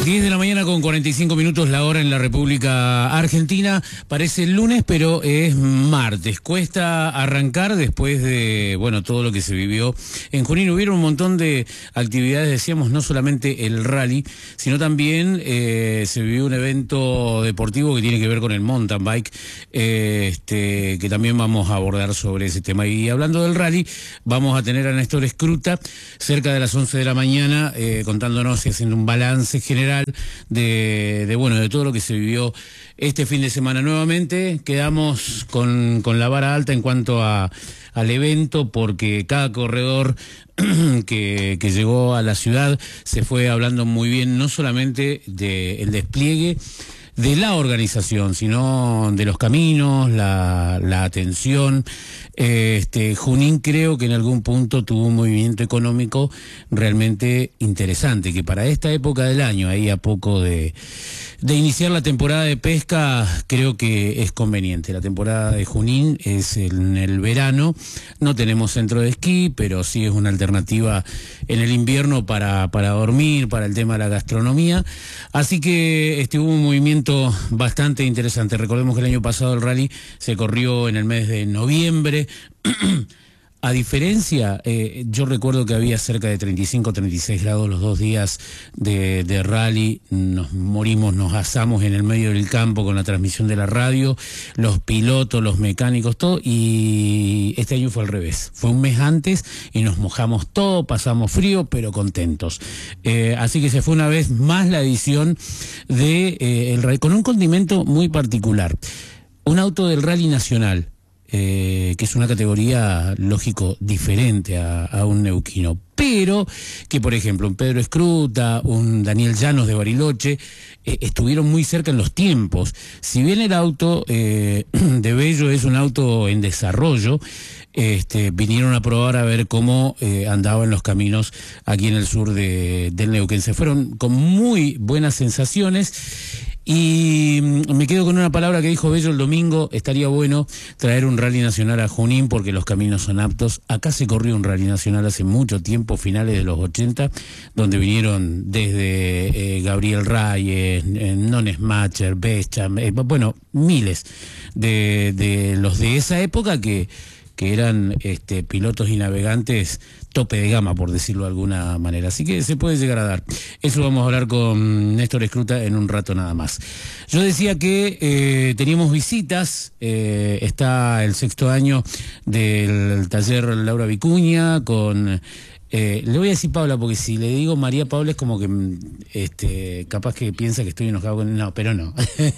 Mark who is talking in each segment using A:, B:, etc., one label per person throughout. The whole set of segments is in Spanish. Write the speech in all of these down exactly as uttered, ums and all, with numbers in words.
A: diez de la mañana con cuarenta y cinco minutos la hora en la República Argentina. Parece el lunes, pero es martes. Cuesta arrancar después de, bueno, todo lo que se vivió en Junín. Hubieron un montón de actividades, decíamos, no solamente el rally, sino también eh, se vivió un evento deportivo que tiene que ver con el mountain bike, eh, este, que también vamos a abordar sobre ese tema. Y hablando del rally, vamos a tener a Néstor Escruta cerca de las once de la mañana, eh, contándonos y haciendo un balance general de, de bueno de todo lo que se vivió este fin de semana. Nuevamente quedamos con, con la vara alta en cuanto a al evento, porque cada corredor que, que llegó a la ciudad se fue hablando muy bien, no solamente del despliegue de la organización, sino de los caminos, la, la atención. Este, Junín creo que en algún punto tuvo un movimiento económico realmente interesante, que para esta época del año, ahí a poco de, de iniciar la temporada de pesca, creo que es conveniente. La temporada de Junín es en el verano, no tenemos centro de esquí, pero sí es una alternativa en el invierno para, para dormir, para el tema de la gastronomía. Así que este, hubo un movimiento bastante interesante. Recordemos que el año pasado el rally se corrió en el mes de noviembre. A diferencia, eh, yo recuerdo que había cerca de treinta y cinco, treinta y seis grados los dos días de, de rally. Nos morimos, nos asamos en el medio del campo con la transmisión de la radio, los pilotos, los mecánicos, todo. Y este año fue al revés. Fue un mes antes y nos mojamos todo, pasamos frío, pero contentos. Eh, así que se fue una vez más la edición de eh, el rally, con un condimento muy particular. Un auto del Rally Nacional. Eh, que es una categoría, lógico, diferente a, a un neuquino, pero que, por ejemplo, un Pedro Escruta, un Daniel Llanos de Bariloche, eh, estuvieron muy cerca en los tiempos. Si bien el auto eh, de Bello es un auto en desarrollo, este, vinieron a probar a ver cómo eh, andaba en los caminos aquí en el sur de, del Neuquén. Se fueron con muy buenas sensaciones. Y me quedo con una palabra que dijo Bello el domingo: estaría bueno traer un rally nacional a Junín porque los caminos son aptos. Acá se corrió un rally nacional hace mucho tiempo, finales de los ochenta, donde vinieron desde eh, Gabriel Reyes, eh, Non Smacher, Becham, eh, bueno, miles de, de los de esa época que, que eran este, pilotos y navegantes tope de gama, por decirlo de alguna manera. Así que se puede llegar a dar. Eso vamos a hablar con Néstor Escruta en un rato nada más. Yo decía que eh, teníamos visitas. Eh, está el sexto año del taller Laura Vicuña con... Eh, le voy a decir Paula, porque si le digo María Paula es como que este, capaz que piensa que estoy enojado con él. No, pero no.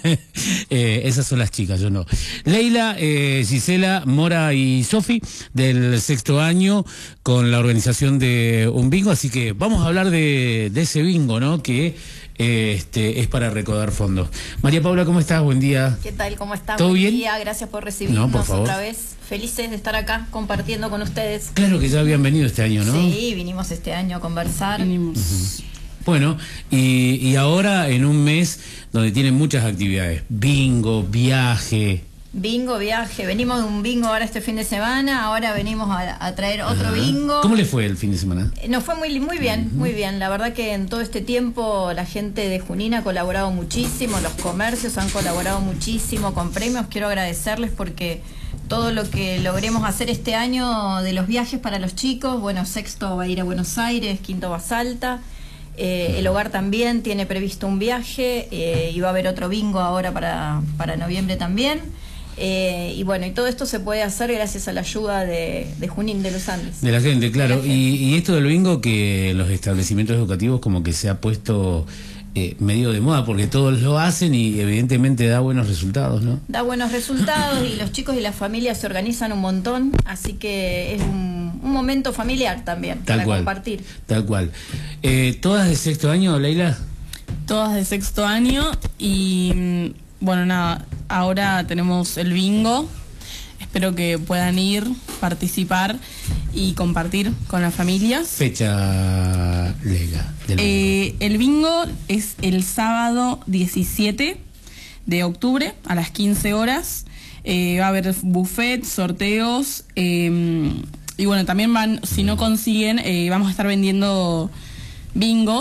A: eh, esas son las chicas, yo no. Leila, eh, Gisela, Mora y Sofi del sexto año con la organización de un bingo. Así que vamos a hablar de, de ese bingo, ¿no? Que eh, este, es para recaudar fondos. María Paula, ¿cómo estás? Buen día.
B: ¿Qué tal? ¿Cómo estás?
A: ¿Todo
B: Buen
A: bien?
B: día, gracias por recibirnos
A: no, por favor.
B: otra vez. Felices de estar acá compartiendo con ustedes.
A: Claro que ya habían venido este año, ¿no?
B: Sí, vinimos este año a conversar. Vinimos.
A: Uh-huh. Bueno, y, y ahora en un mes donde tienen muchas actividades, bingo, viaje.
B: Bingo, viaje. Venimos de un bingo ahora este fin de semana, ahora venimos a, a traer otro uh-huh. bingo.
A: ¿Cómo le fue el fin de semana?
B: Nos fue muy, muy bien, uh-huh. muy bien. La verdad que en todo este tiempo la gente de Junín ha colaborado muchísimo, los comercios han colaborado muchísimo con premios. Quiero agradecerles porque todo lo que logremos hacer este año de los viajes para los chicos, bueno, sexto va a ir a Buenos Aires, quinto va a Salta, eh, el hogar también tiene previsto un viaje, eh, y va a haber otro bingo ahora para, para noviembre también. Eh, y bueno, y todo esto se puede hacer gracias a la ayuda de, de Junín de los Andes.
A: De la gente, claro. La gente. Y, y esto del bingo, que los establecimientos educativos como que se ha puesto eh, medio de moda, porque todos lo hacen y evidentemente da buenos resultados, ¿no? Da
B: buenos resultados y los chicos y las familias se organizan un montón, así que es un, un momento familiar también,
A: tal
B: para
A: cual,
B: compartir.
A: Tal cual. Eh, ¿Todas de sexto año, Leila?
C: Todas de sexto año y... Bueno, nada, ahora tenemos el bingo. Espero que puedan ir, participar y compartir con las familias.
A: Fecha, Leila, del bingo.
C: Eh, el bingo es el sábado diecisiete de octubre a las quince horas. Eh, va a haber buffet, sorteos. Eh, y bueno, también van, si no consiguen, eh, vamos a estar vendiendo bingos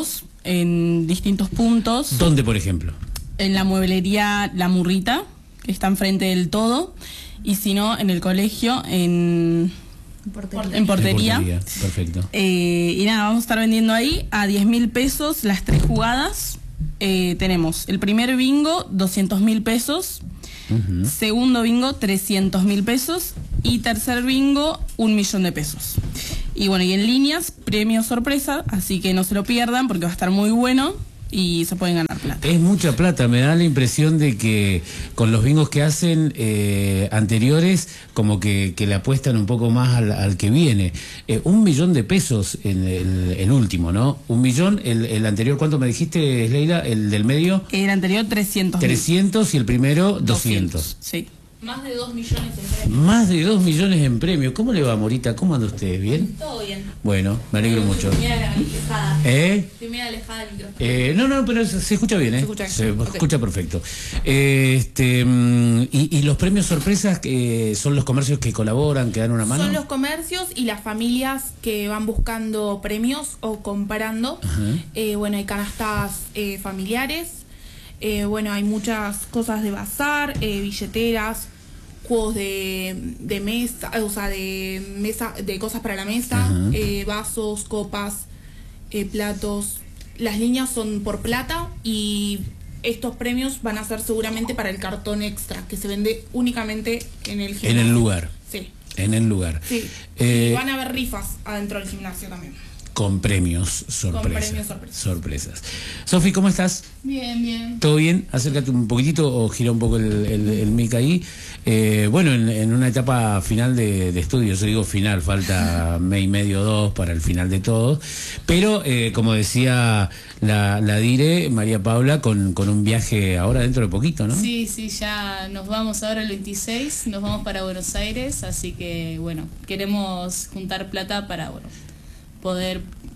C: en distintos puntos.
A: ¿Dónde, por ejemplo?
C: En la mueblería La Murrita, que está enfrente del todo, y si no, en el colegio, en portería. En portería.
A: En portería. Perfecto.
C: Eh, y nada, vamos a estar vendiendo ahí a diez mil pesos las tres jugadas. Eh, tenemos el primer bingo, doscientos mil pesos. Uh-huh. Segundo bingo, trescientos mil pesos. Y tercer bingo, un millón de pesos. Y bueno, y en líneas, premio sorpresa, así que no se lo pierdan porque va a estar muy bueno y se pueden ganar plata.
A: Es mucha plata, me da la impresión de que con los bingos que hacen eh, anteriores, como que, que le apuestan un poco más al, al que viene. Eh, un millón de pesos en el, el último, ¿no? Un millón, el, el anterior, ¿cuánto me dijiste, Leila? El del medio.
C: El anterior, trescientos.
A: trescientos y el primero, doscientos.
C: doscientos, sí.
D: Más de dos millones en premios.
A: Más de dos millones en premios. ¿Cómo le va, Morita? ¿Cómo anda usted? ¿Bien?
D: Todo bien.
A: Bueno, me alegro mucho.
D: Estoy medio alejada.
A: ¿Eh?
D: Estoy medio alejada del micrófono.
A: Eh, no, no, pero se, se escucha bien, ¿eh?
D: Se escucha,
A: se
D: okay.
A: escucha perfecto. Eh, este, mm, y, y los premios sorpresas que son los comercios que colaboran, que dan una mano.
D: Son los comercios y las familias que van buscando premios o comparando. Eh, bueno, hay canastas eh, familiares. Eh, bueno, hay muchas cosas de bazar, eh, billeteras, juegos de, de mesa, o sea, de mesa, de cosas para la mesa, eh, vasos, copas, eh, platos. Las líneas son por plata y estos premios van a ser seguramente para el cartón extra, que se vende únicamente en el gimnasio.
A: En el lugar.
D: Sí.
A: En el lugar.
D: Sí.
A: Eh,
D: y van a haber rifas adentro del gimnasio también.
A: Con premios sorpresas.
D: Con premios sorpresas.
A: sorpresas. Sofi, ¿cómo estás?
D: Bien, bien.
A: ¿Todo bien? Acércate un poquitito o gira un poco el, el, el mic ahí. Eh, bueno, en, en una etapa final de, de estudios, yo digo final, falta mes y medio o dos para el final de todo. Pero, eh, como decía la, la Dire, María Paula, con, con un viaje ahora dentro de poquito, ¿no?
E: Sí, sí, ya nos vamos ahora el veintiséis, nos vamos para Buenos Aires, así que, bueno, queremos juntar plata para, bueno, poder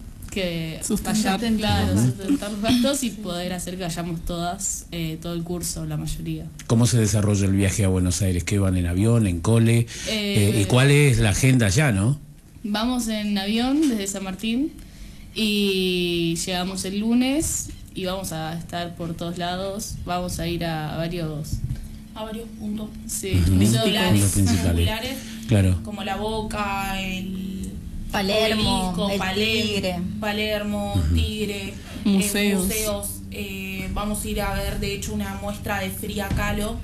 E: que
C: Sustentar.
E: vaya, claro, sustentar los gastos y poder hacer que vayamos todas, eh, todo el curso, la mayoría.
A: ¿Cómo se desarrolla el viaje a Buenos Aires? ¿Qué van en avión, en cole?
E: Eh,
A: Eh, ¿Y cuál es la agenda ya, no?
E: Vamos en avión desde San Martín y llegamos el lunes y vamos a estar por todos lados, vamos a ir a varios...
D: A varios puntos.
E: Sí,
A: Ujú.
D: Populares,
A: Puntos principales.
D: populares,
A: Claro.
D: como La Boca, el
B: Palermo,
D: Obelisco,
B: el
D: Palermo,
B: Tigre.
D: Palermo, Tigre,
C: Museos.
D: eh, museos. Eh, vamos a ir a ver, de hecho, una muestra de Frida Kahlo.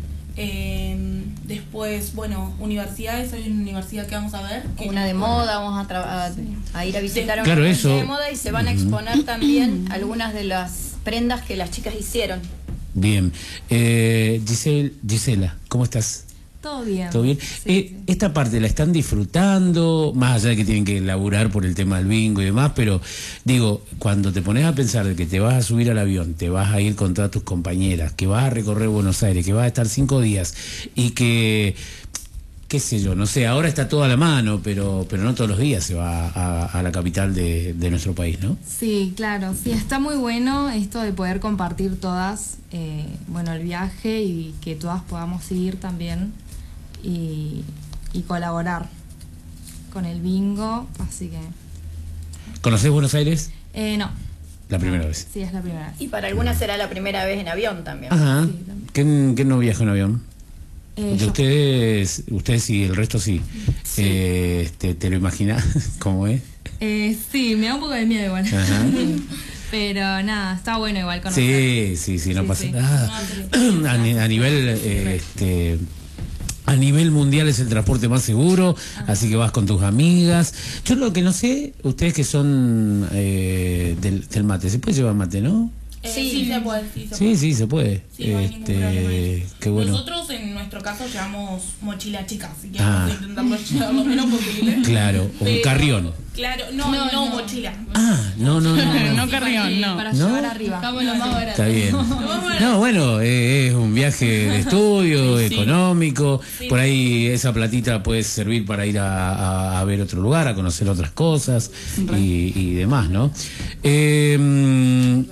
D: Eh, después, bueno, universidades, hay una universidad que vamos a ver. que-
B: Una de moda, vamos a, tra- a, a ir a visitar
A: Claro,
B: una
A: eso.
B: de moda y se van a exponer también algunas de las prendas que las chicas hicieron.
A: Bien. Eh, Giselle, Gisela, ¿cómo estás?
F: Todo bien.
A: ¿Todo bien?
F: Sí,
A: Eh,
F: sí.
A: ¿Esta parte la están disfrutando? Más allá de que tienen que laburar por el tema del bingo y demás, pero digo, cuando te pones a pensar de que te vas a subir al avión, te vas a ir con todas tus compañeras, que vas a recorrer Buenos Aires, que vas a estar cinco días y que, qué sé yo, no sé, ahora está todo a la mano, pero, pero no todos los días se va a, a la capital de, de nuestro país, ¿no?
F: Sí, claro. Sí, está muy bueno esto de poder compartir todas, eh, bueno, el viaje y que todas podamos ir también y, y colaborar con el bingo. Así que,
A: ¿Conocés Buenos Aires?
F: eh, no.
A: La primera
F: No,
A: vez.
F: Sí, es la primera vez.
B: Y para algunas será la primera vez en avión también.
A: Ajá.
F: Sí, también.
A: ¿Quién, quién no viaja en avión?
F: Eh,
A: De
F: yo.
A: ustedes, ustedes sí, el resto sí.
F: Sí.
A: Eh, este, ¿te lo imaginas cómo es?
F: Eh, sí, me da un poco de miedo igual.
A: Ajá.
F: Pero nada, está bueno igual conocer.
A: Sí, sí, sí, no
F: Sí,
A: pasa
F: sí.
A: nada. A, ni- a nivel eh, este, a nivel mundial es el transporte más seguro, así que vas con tus amigas. Yo lo que no sé, ustedes que son eh, del, del mate, ¿se puede llevar mate, no?
D: Eh,
B: Sí.
D: sí, se puede, sí, se
A: Sí,
D: puede.
A: sí, se puede.
D: Sí, no hay ningún problema ahí.
A: Este, qué bueno.
D: Nosotros en nuestro caso llevamos mochila chica, así que
A: Ah.
D: vamos a intentar llevar lo menos posible.
A: Claro, un
D: Pero-
A: carrión.
D: Claro, no, no,
E: No, no.
D: mochila.
A: Ah, no, no, no. no.
C: No carrión, no.
F: Para
A: ¿No?
F: llevar arriba.
E: Buscamos lo más barato.
A: Está bien. No, bueno, eh, es un viaje de estudio,
D: Sí, sí.
A: económico.
D: Sí.
A: Por ahí esa platita puede servir para ir a, a- a ver otro lugar, a conocer otras cosas y, y demás, ¿no? Eh,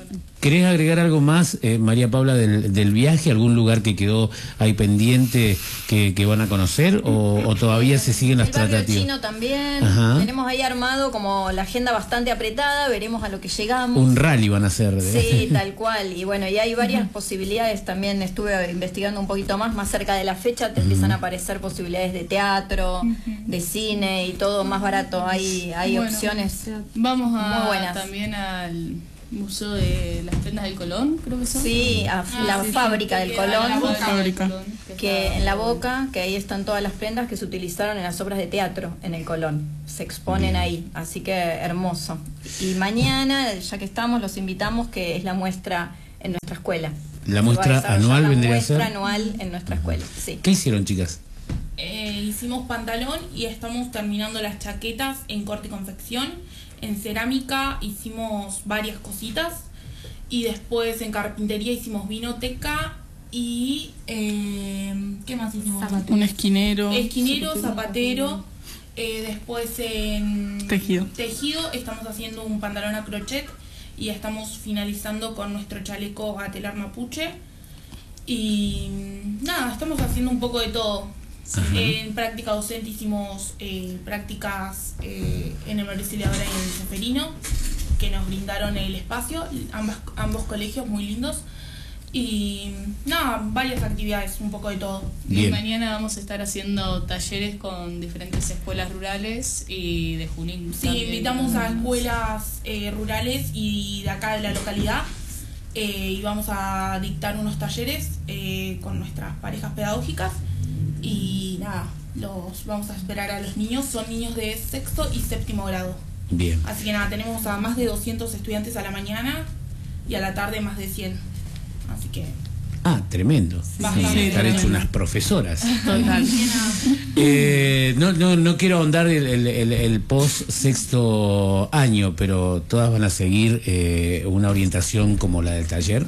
A: ¿Querés agregar algo más, eh, María Paula, del, del viaje? ¿Algún lugar que quedó ahí pendiente que, que van a conocer? ¿O, o todavía se siguen las
B: el barrio
A: tratativas?
B: chino también.
A: Ajá.
B: Tenemos ahí armado como la agenda bastante apretada, veremos a lo que llegamos.
A: Un rally van a hacer. ¿eh?
B: Sí, tal cual. Y bueno, y hay varias posibilidades. También estuve investigando un poquito más, más cerca de la fecha te empiezan a aparecer posibilidades de teatro, de cine y todo más barato. Hay, hay
E: Bueno,
B: opciones.
E: Vamos
B: Muy
E: a
B: buenas.
E: también al Museo de las Prendas del Colón, creo que son.
B: Sí, a la
E: sí,
B: fábrica
E: que
B: del
E: queda
B: Colón.
E: la Boca del
C: Fábrica.
E: Colón,
B: Que
E: está-
B: en la Boca, que ahí están todas las prendas que se utilizaron en las obras de teatro en el Colón. Se exponen
A: Bien.
B: ahí, así que hermoso. Y mañana, ya que estamos, los invitamos, que es la muestra en nuestra escuela.
A: La
B: Se
A: muestra
B: va a desarrollar
A: anual
B: la
A: vendría a ser.
B: muestra anual en nuestra escuela, sí.
A: ¿Qué hicieron, chicas?
D: Eh, hicimos pantalón y estamos terminando las chaquetas en corte y confección. En cerámica hicimos varias cositas. Y después en carpintería hicimos vinoteca y... Eh, ¿qué más hicimos?
C: Un esquinero.
D: Esquinero, zapatero. Eh, después en
C: Tejido.
D: tejido estamos haciendo un pantalón a crochet y estamos finalizando con nuestro chaleco a telar mapuche. Y nada, estamos haciendo un poco de todo.
A: Ajá.
D: En práctica docente hicimos eh, prácticas eh, en el Mauricio Labra y en el Ceferino, que nos brindaron el espacio, ambas, ambos colegios muy lindos. Y nada, varias actividades, un poco de todo.
E: Y
A: Bien.
E: mañana vamos a estar haciendo talleres con diferentes escuelas rurales y de Junín.
D: Sí,
E: también.
D: invitamos a escuelas eh, rurales y de acá de la localidad eh, y vamos a dictar unos talleres eh, con nuestras parejas pedagógicas y nada, los vamos a esperar a los niños, son niños de sexto y séptimo grado.
A: Bien.
D: Así que nada, tenemos a más de doscientos estudiantes a la mañana y a la tarde más de cien. Así que...
A: Ah, tremendo.
D: Bastante.
A: Sí, están
C: tremendo.
A: hechas unas profesoras.
C: Total.
A: Eh, no, no, no quiero ahondar el, el, el, el post sexto año, pero todas van a seguir eh, una orientación como la del taller.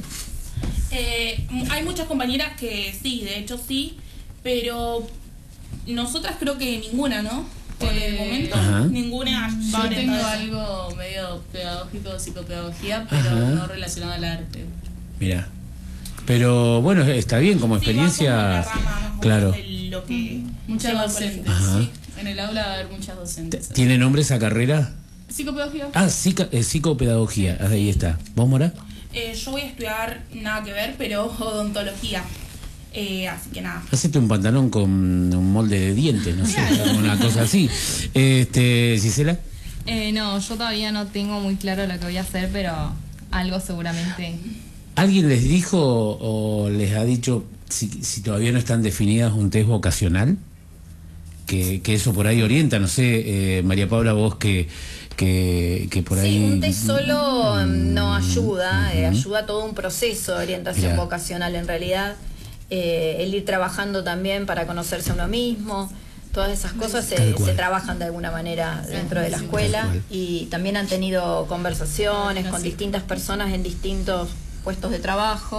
D: Eh, hay muchas compañeras que sí, de hecho sí, pero nosotras creo que ninguna, ¿no? Por el
E: Eh,
D: momento,
A: Ajá.
D: ninguna.
E: Yo
D: va
E: tengo
D: orientada a eso.
E: algo medio pedagógico, psicopedagogía, pero
A: Ajá.
E: no relacionado al arte.
A: Mira. Pero bueno, está bien como
D: Sí, va
A: experiencia.
D: como en la rama más o menos
A: Claro.
D: de lo que
E: Muchas
D: lleva el
E: docentes,
A: Ajá.
E: sí. En el aula va a haber muchas
A: T-
E: docentes.
A: ¿Tiene nombre esa carrera?
E: Psicopedagogía.
A: Ah, psica- eh, psicopedagogía. Ah, ahí está. ¿Vos, Mora?
D: Eh, yo voy a estudiar nada que ver, pero odontología. Eh, así que nada.
A: Hacete un pantalón con un molde de dientes, no sé, una cosa así. Este, Gisela.
F: Eh, no, yo todavía no tengo muy claro lo que voy a hacer, pero algo seguramente.
A: ¿Alguien les dijo o les ha dicho si, si todavía no están definidas un test vocacional? Que, que eso por ahí orienta, no sé, eh, María Paula, vos que, que, que por ahí...
B: Sí, un test solo mm, no ayuda, eh, ayuda todo un proceso de orientación
A: Mirá.
B: vocacional en realidad. Eh, el ir trabajando también para conocerse a uno mismo, todas esas cosas
A: Tal
B: se,
A: cual.
B: se trabajan de alguna manera dentro de la
A: Tal
B: escuela
A: cual.
B: y también han tenido conversaciones con distintas personas en distintos puestos de trabajo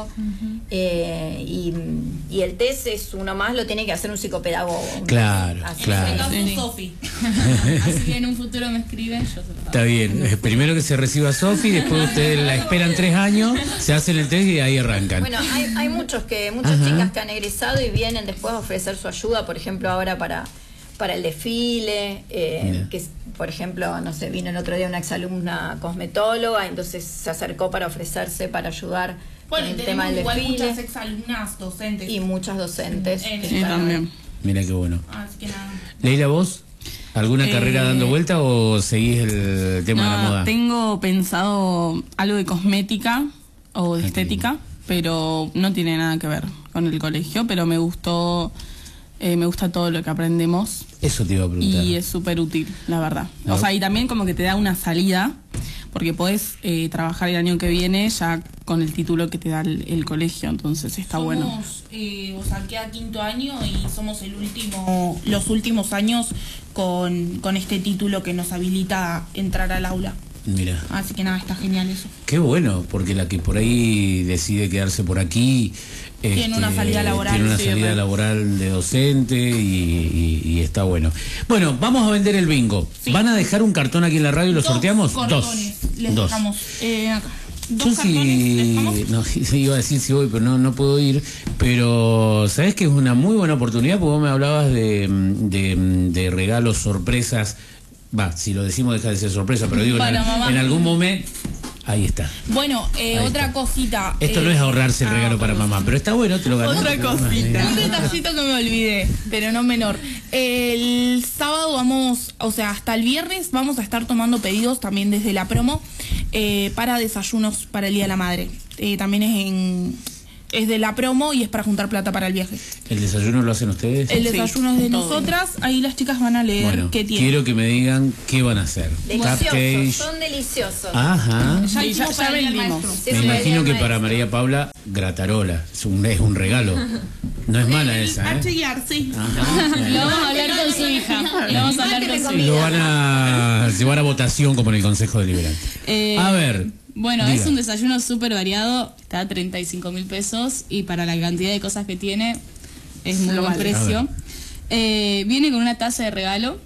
B: eh, y, y el test es uno más, lo tiene que hacer un psicopedagogo.
A: Claro,
B: Así
A: claro.
D: En este caso,
E: Sí.
D: Sofi.
E: Así que en un futuro me escriben, yo se lo
A: Está bien, eh, primero que se reciba Sofi, después ustedes la esperan tres años, se hacen el test y ahí arrancan.
B: Bueno, hay, hay muchos que, muchas
A: Ajá.
B: chicas que han egresado y vienen después a ofrecer su ayuda, por ejemplo, ahora para, para el desfile, eh,
A: Mira.
B: que es, por ejemplo, no sé, vino el otro día una exalumna cosmetóloga, entonces se acercó para ofrecerse, para ayudar
D: Bueno, y
B: con el tema
D: tenemos
B: del
D: igual
B: desfile.
D: muchas exalumnas docentes.
B: Y muchas docentes.
D: En
B: que
D: el-
C: Sí,
B: están-
C: también.
A: Mira qué bueno.
D: Así que nada.
A: Leila, ¿vos? ¿Alguna
C: Eh,
A: carrera dando vuelta o seguís el tema de la
C: No,
A: moda?
C: tengo pensado algo de cosmética o de
A: Ah, qué
C: estética, pero no tiene nada que ver con el colegio, pero me gustó, eh, me gusta todo lo que aprendemos
A: Eso te iba a preguntar.
C: y es súper útil, la verdad.
A: Ah.
C: O sea, y también como que te da una salida, porque podés eh, trabajar el año que viene ya con el título que te da el, el colegio, entonces está
D: somos,
C: bueno.
D: eh, o sea, queda quinto año y somos el último, los últimos años con, con este título que nos habilita a entrar al aula.
A: Mira.
D: Así que nada, está genial eso.
A: Qué bueno, porque la que por ahí decide quedarse por aquí
D: Tiene una salida laboral,
A: tiene una
C: sí,
A: salida
C: re.
A: laboral de docente y, y- y está bueno. Bueno, vamos a vender el bingo.
D: Sí.
A: ¿Van a dejar un cartón aquí en la radio y lo
D: Dos
A: sorteamos?
D: cordones les
A: Dos.
D: dejamos. Eh, acá. Dos
A: Yo
D: cartones
A: sí,
D: dejamos.
A: no, sí, iba a decir si voy, pero no, no puedo ir. Pero, ¿sabés que es una muy buena oportunidad? Porque vos me hablabas de, de, de regalos, sorpresas. Va, si lo decimos deja de ser sorpresa, pero digo, en,
E: Para mamá.
A: en algún momento... Ahí está.
D: Bueno, eh,
A: Ahí
D: otra
A: está.
D: cosita.
A: Esto
D: eh,
A: no es ahorrarse el
D: ah,
A: regalo
D: otra
A: para
D: cosa.
A: mamá, pero está bueno, te lo ganas.
D: Otra cosita. Un detallito que me olvidé, pero no menor. El sábado vamos, o sea, hasta el viernes vamos a estar tomando pedidos también desde la promo eh, para desayunos para el Día de la Madre. Eh, también es en es de la promo y es para juntar plata para el viaje.
A: ¿El desayuno lo hacen ustedes?
D: El desayuno es de
C: todo.
D: nosotras, ahí las chicas van a leer
A: Bueno,
D: qué tiene.
A: quiero que me digan qué van a hacer.
B: Deliciosos,
A: Cupcakes.
B: son deliciosos.
A: Ajá.
D: Ya,
C: Sí,
D: hicimos
C: ya-
D: para
C: ya
D: el Día del
C: vendimos.
D: Maestro.
B: Sí,
A: Me
B: es un
A: imagino que
B: maestro.
A: para María Paula, gratarola. Es un, es un regalo. No es mala esa,
D: A
A: ¿eh?
D: chequear, sí.
A: Ajá.
E: Lo vamos a hablar con su hija. Lo vamos a hablar con su
A: Y
E: hija.
A: lo van a llevar a votación como en el Consejo Deliberante.
E: Eh,
A: A ver.
E: Bueno,
A: diga.
E: es un desayuno súper variado, está a treinta y cinco mil pesos y para la cantidad de cosas que tiene es muy
C: Lo
E: buen
C: vale.
E: precio.
A: A ver.
E: Eh, viene con una taza de regalo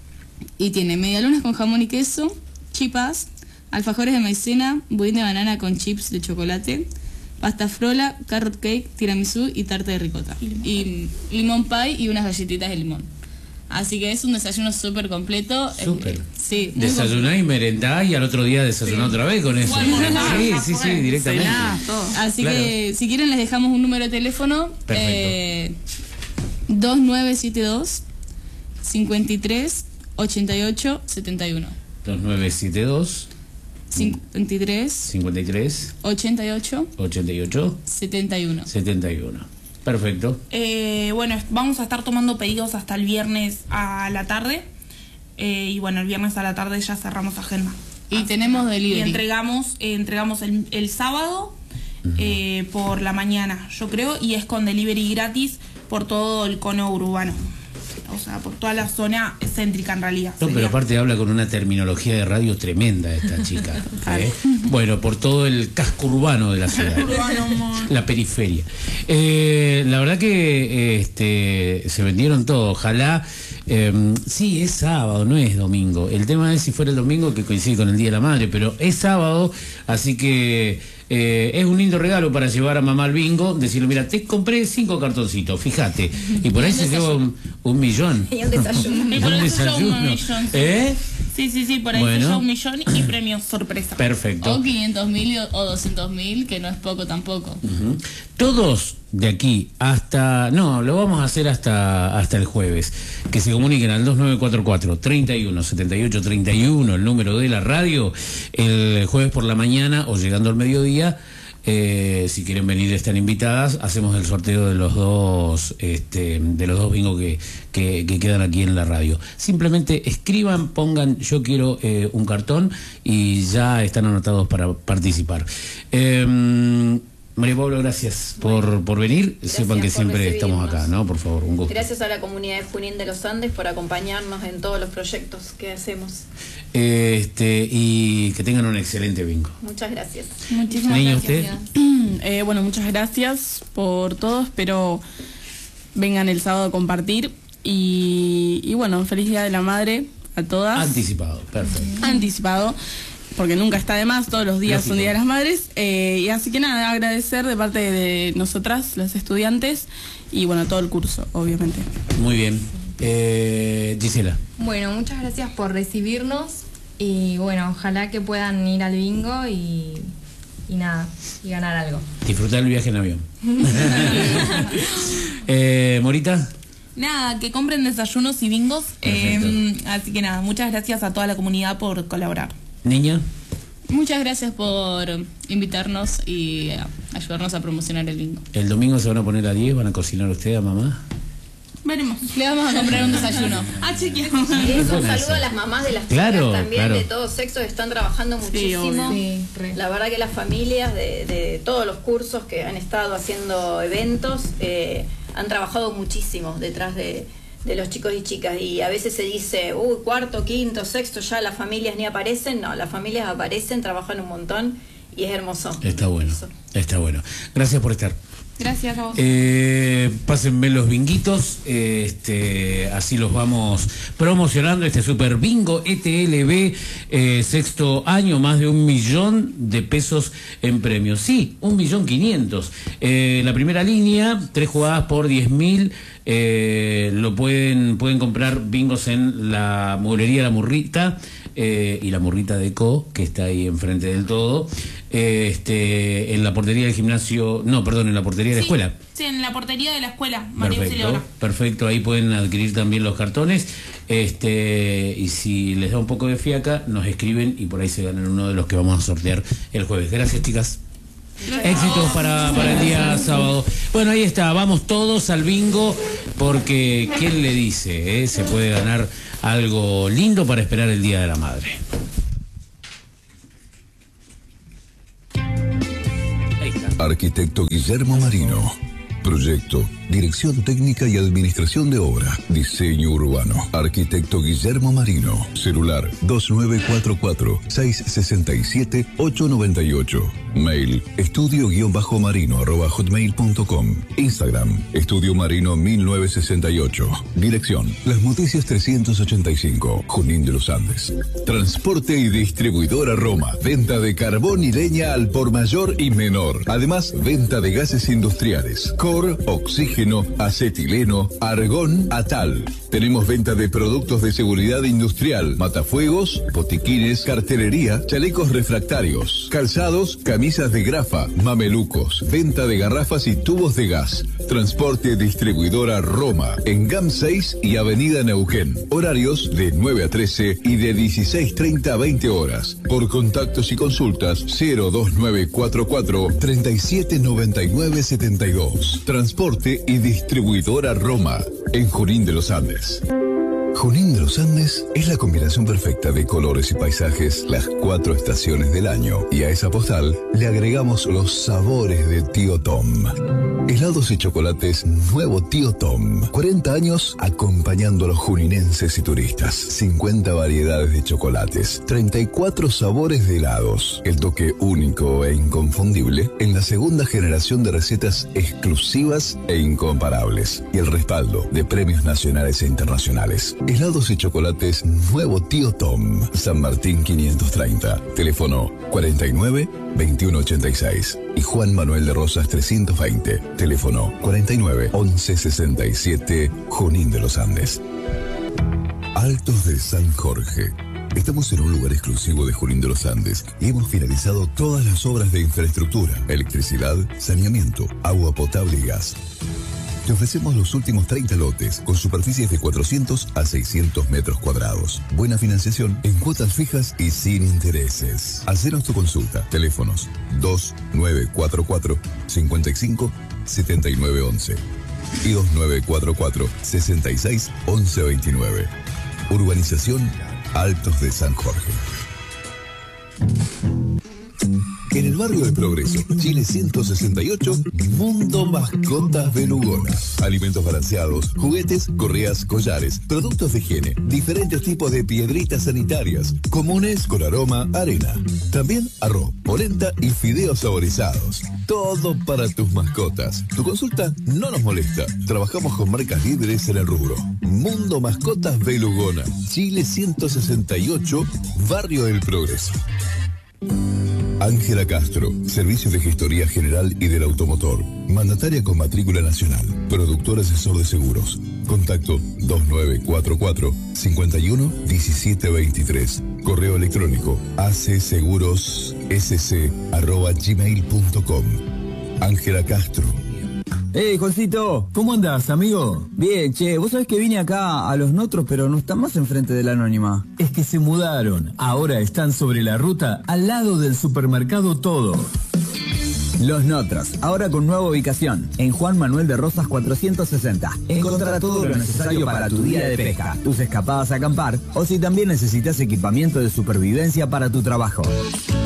E: y tiene medialunas con jamón y queso, chipas, alfajores de maicena, budín de banana con chips de chocolate, pasta frola, carrot cake, tiramisú y tarta de ricota. Y limón pie y unas galletitas de limón. Así que es un desayuno súper completo.
A: Súper.
E: Eh, sí, muy
A: Desayunar y merendar y al otro día desayunar otra vez con eso. Sí, sí, sí, directamente.
C: Cenás, todo.
E: Así
A: Claro.
E: que si quieren les dejamos un número de teléfono.
A: Perfecto.
E: Eh, dos nueve siete dos, cincuenta y tres, ochenta y ocho, setenta y uno.
A: dos nueve siete dos,
E: cincuenta y tres,
A: cincuenta y tres,
E: ochenta y ocho,
A: ochenta y ocho,
E: setenta y uno.
A: setenta y uno. Perfecto.
D: Eh, bueno, est- vamos a estar tomando pedidos hasta el viernes a la tarde. Eh, y bueno, el viernes a la tarde ya cerramos agenda.
E: Y tenemos
D: Y
E: delivery.
D: entregamos, eh, entregamos el, el sábado eh, por la mañana, yo creo, y es con delivery gratis por todo el cono urbano. O sea, por toda la zona céntrica en realidad.
A: No, pero
D: sería.
A: aparte habla con una terminología de radio tremenda esta chica. ¿eh? Bueno, por todo el casco urbano de la ciudad.
D: Urbano, amor.
A: La periferia. Eh, la verdad que este, se vendieron todo. Ojalá. Eh, sí, es sábado, no es domingo. El tema es si fuera el domingo que coincide con el Día de la Madre, pero es sábado, así que eh, es un lindo regalo para llevar a mamá al bingo. Decirle, mira, te compré cinco cartoncitos, fíjate. Y por ahí se lleva un, un millón.
B: Y un desayuno.
D: Y por
A: Un
D: ahí se lleva un
A: desayuno.
D: millón.
A: ¿Eh?
D: Sí, sí, sí, por ahí
A: Bueno.
D: se lleva un millón y premios sorpresa.
A: Perfecto.
E: O quinientos mil o doscientos mil, que no es poco tampoco.
A: Ujú. Todos de aquí hasta... No, lo vamos a hacer hasta, hasta el jueves. Que se comuniquen al dos nueve cuatro cuatro, treinta y uno, setenta y ocho, treinta y uno, el número de la radio, el jueves por la mañana o llegando al mediodía. Eh, si quieren venir están invitadas. Hacemos el sorteo de los dos este, de los dos bingos que, que, que quedan aquí en la radio. Simplemente escriban, pongan yo quiero eh, un cartón y ya están anotados para participar. Eh, María Paula, gracias por, por venir. Sepan que
B: por
A: siempre estamos
B: recibirnos.
A: acá, ¿no? Por favor, un gusto.
B: Gracias a la comunidad de Junín de los Andes por acompañarnos en todos los proyectos que hacemos.
A: Este, y que tengan un excelente bingo.
B: Muchas gracias.
D: Muchísimas
A: Niño,
D: gracias.
A: usted.
C: Eh, bueno, muchas gracias por todo. Espero vengan el sábado a compartir. Y, y bueno, feliz Día de la Madre a todas.
A: Anticipado, perfecto.
C: Anticipado, porque nunca está de más, todos los días
A: Lógico.
C: son Día de las Madres. Eh, y así que nada, agradecer de parte de nosotras, los estudiantes, y bueno, todo el curso, obviamente.
A: Muy bien. Eh, Gisela.
F: Bueno, muchas gracias por recibirnos y bueno, ojalá que puedan ir al bingo y, y nada, y ganar algo.
A: Disfrutar el viaje en avión. eh, Morita.
D: Nada, que compren desayunos y bingos.
A: Perfecto.
D: eh, así que nada, muchas gracias a toda la comunidad por colaborar.
A: Niña.
E: Muchas gracias por invitarnos y eh, ayudarnos a promocionar el bingo.
A: El domingo se van a poner a diez, van a cocinar usted a mamá.
D: Veremos.
E: Le vamos a comprar un desayuno.
D: Ah, chequeamos.
B: Y es un
A: Buena
B: saludo
A: esa.
B: a las mamás de las
A: Claro,
B: chicas también,
A: claro.
B: de todos sexos, están trabajando muchísimo.
C: obvio.
F: Sí, re.
B: La verdad que las familias de, de todos los cursos que han estado haciendo eventos eh, han trabajado muchísimo detrás de, de los chicos y chicas. Y a veces se dice, uy, cuarto, quinto, sexto, ya las familias ni aparecen. No, las familias aparecen, trabajan un montón y es hermoso.
A: Está bueno.
B: Eso.
A: Está bueno. Gracias por estar.
D: Gracias a vos.
A: Eh, pásenme los binguitos, eh, este, así los vamos promocionando. Este super bingo E T L B, eh, sexto año, más de un millón de pesos en premios. Sí, un millón quinientos. Eh, la primera línea, tres jugadas por diez mil. Eh, lo pueden, pueden comprar bingos en la mueblería La Murrita. Eh, y la Murrita de Co, que está ahí enfrente del todo, eh, este, en la portería del gimnasio, no, perdón, en la portería de la
D: Sí,
A: escuela.
D: Sí, en la portería de la escuela, María
A: Perfecto,
D: Auxiliadora.
A: perfecto, ahí pueden adquirir también los cartones, este, y si les da un poco de fiaca, nos escriben y por ahí se ganan uno de los que vamos a sortear el jueves. Gracias, chicas. Éxitos para, para el día sábado. Bueno, ahí está, vamos todos al bingo, porque ¿quién le dice? Eh? Se puede ganar algo lindo para esperar el Día de la Madre. Ahí está.
G: Arquitecto Guillermo Marino. Proyecto, dirección técnica y administración de obra, diseño urbano. Arquitecto Guillermo Marino. Celular dos nueve cuatro cuatro, seis seis siete, ocho nueve ocho. Mail estudio-marino arroba hotmail punto com. Instagram Estudio Marino mil novecientos sesenta y ocho. Dirección Las Noticias trescientos ochenta y cinco, Junín de los Andes. Transporte y distribuidora Roma. Venta de carbón y leña al por mayor y menor. Además, venta de gases industriales. Cor, oxígeno, acetileno, argón, atal. Tenemos venta de productos de seguridad industrial, matafuegos, botiquines, cartelería, chalecos refractarios, calzados, camisas de grafa, mamelucos, venta de garrafas y tubos de gas. Transporte distribuidora Roma, en GAM seis y Avenida Neuquén. Horarios de nueve a trece y de dieciséis treinta a veinte horas. Por contactos y consultas cero dos nueve cuatro cuatro, treinta y siete noventa y nueve setenta y dos. Transporte y distribuidora Roma, en Junín de los Andes. Junín de los Andes es la combinación perfecta de colores y paisajes, las cuatro estaciones del año, y a esa postal le agregamos los sabores de Tío Tom. Helados y chocolates Nuevo Tío Tom. cuarenta años acompañando a los juninenses y turistas. cincuenta variedades de chocolates, treinta y cuatro sabores de helados. El toque único e inconfundible en la segunda generación de recetas exclusivas e incomparables. Y el respaldo de premios nacionales e internacionales. Helados y chocolates Nuevo Tío Tom. San Martín quinientos treinta. Teléfono cuarenta y nueve, veintiuno ochenta y seis. Y Juan Manuel de Rosas trescientos veinte. Teléfono cuarenta y nueve, once sesenta y siete. Junín de los Andes. Altos de San Jorge. Estamos en un lugar exclusivo de Junín de los Andes y hemos finalizado todas las obras de infraestructura, electricidad, saneamiento, agua potable y gas. Te ofrecemos los últimos treinta lotes con superficies de cuatrocientos a seiscientos metros cuadrados. Buena financiación en cuotas fijas y sin intereses. Hacenos tu consulta. Teléfonos dos nueve cuatro cuatro, cinco cinco, siete nueve uno uno y dos nueve cuatro cuatro, seis seis, once veintinueve. Urbanización Altos de San Jorge. En el barrio de Progreso, Chile ciento sesenta y ocho, Mundo Mascotas Belugona. Alimentos balanceados, juguetes, correas, collares, productos de higiene, diferentes tipos de piedritas sanitarias, comunes con aroma a arena. También arroz, polenta y fideos saborizados. Todo para tus mascotas. Tu consulta no nos molesta. Trabajamos con marcas líderes en el rubro. Mundo Mascotas Belugona, Chile ciento sesenta y ocho, Barrio del Progreso. Ángela Castro, Servicio de Gestoría General y del Automotor. Mandataria con matrícula nacional. Productor asesor de seguros. Contacto dos nueve cuatro cuatro, cinco uno, uno siete dos tres. Correo electrónico acsegurossc arroba gmail punto com. Ángela Castro.
H: Hey, Juancito, ¿cómo andás, amigo? Bien, che, vos sabés que vine acá a Los Notros, pero no están más enfrente de la Anónima.
I: Es que se mudaron. Ahora están sobre la ruta, al lado del supermercado Todo.
H: Los Notros, ahora con nueva ubicación, en Juan Manuel de Rosas cuatrocientos sesenta. Encontrará todo lo necesario para tu día de pesca, tus escapadas a acampar, o si también necesitas equipamiento de supervivencia para tu trabajo.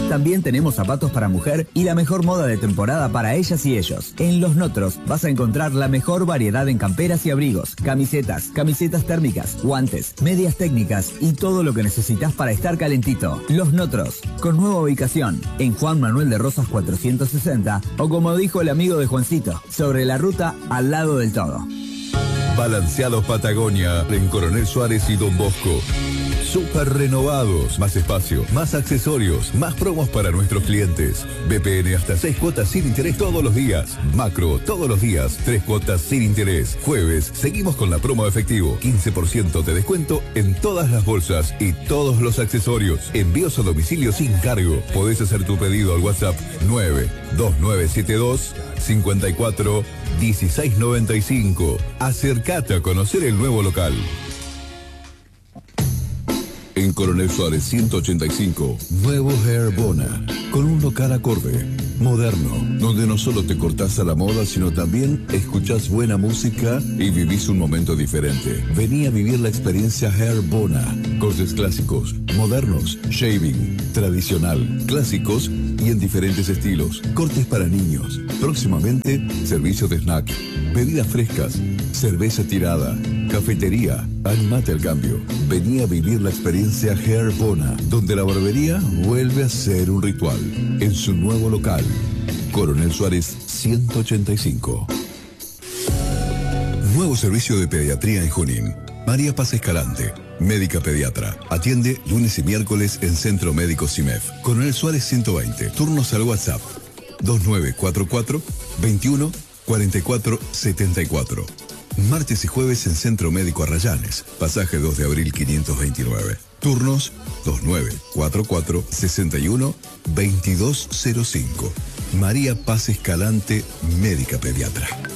H: También tenemos zapatos para mujer y la mejor moda de temporada para ellas y ellos. En Los Notros vas a encontrar la mejor variedad en camperas y abrigos, camisetas, camisetas térmicas, guantes, medias técnicas y todo lo que necesitas para estar calentito. Los Notros, con nueva ubicación en Juan Manuel de Rosas cuatrocientos sesenta o como dijo el amigo de Juancito, sobre la ruta al lado del todo.
G: Balanceados Patagonia en Coronel Suárez y Don Bosco. Súper renovados, más espacio, más accesorios, más promos para nuestros clientes. B P N hasta seis cuotas sin interés todos los días. Macro todos los días, tres cuotas sin interés. Jueves, seguimos con la promo efectivo. quince por ciento de descuento en todas las bolsas y todos los accesorios. Envíos a domicilio sin cargo. Podés hacer tu pedido al WhatsApp nueve dos nueve siete dos cinco cuatro uno seis nueve cinco. Acércate a conocer el nuevo local. En Coronel Suárez ciento ochenta y cinco, nuevo Hair Bona, con un local acorde, moderno, donde no solo te cortás a la moda, sino también escuchás buena música y vivís un momento diferente. Vení a vivir la experiencia Hair Bona, cortes clásicos, modernos, shaving, tradicional, clásicos y en diferentes estilos, cortes para niños. Próximamente, servicio de snack, bebidas frescas, cerveza tirada, cafetería. Animate al cambio. Vení a vivir la experiencia Hair Bona, donde la barbería vuelve a ser un ritual. En su nuevo local, Coronel Suárez ciento ochenta y cinco. Nuevo servicio de pediatría en Junín. María Paz Escalante, médica pediatra. Atiende lunes y miércoles en Centro Médico CIMEF. Coronel Suárez ciento veinte. Turnos al WhatsApp dos nueve cuatro cuatro, veintiuno, cuarenta y cuatro, setenta y cuatro. Martes y jueves en Centro Médico Arrayanes, pasaje dos de abril quinientos veintinueve. Turnos dos nueve cuatro cuatro, sesenta y uno, veintidós cero cinco. María Paz Escalante, médica pediatra.